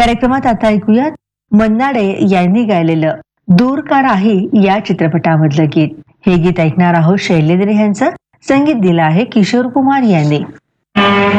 कार्यक्रमात आता ऐकूयात मन्नाडे यांनी गायलेलं दूर का राही या चित्रपटामधलं गीत. हे गीत ऐकणार आहोत शैलेंद्र यांचं. संगीत दिलं आहे किशोर कुमार यांनी.